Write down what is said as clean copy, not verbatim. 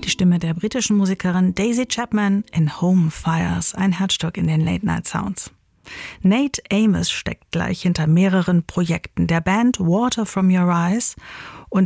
Die Stimme der britischen Musikerin Daisy Chapman in Home Fires, ein Herzstück in den Late Night Sounds. Nate Amos steckt gleich hinter mehreren Projekten der Band Water from Your Eyes und